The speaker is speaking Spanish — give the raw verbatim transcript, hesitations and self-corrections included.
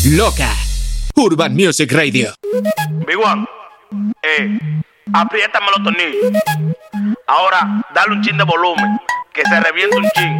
Loca. Urban Music Radio. Big One, eh, apriétame los tornillos. Ahora, dale un chin de volumen, que se reviente un chin.